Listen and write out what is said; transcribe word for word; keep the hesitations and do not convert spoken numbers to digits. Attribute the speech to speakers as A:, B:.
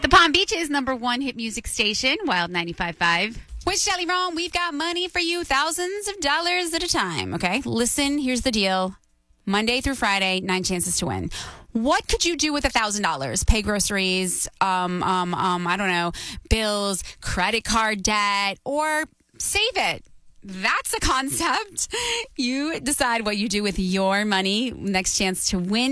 A: The Palm Beach's number one hit music station, Wild ninety-five point five. With Shelly Rome, we've got money for you, thousands of dollars at a time, okay? Listen, here's the deal. Monday through Friday, nine chances to win. What could you do with one thousand dollars? Pay groceries, um, um, um, I don't know, bills, credit card debt, or save it. That's a concept. You decide what you do with your money. Next chance to win.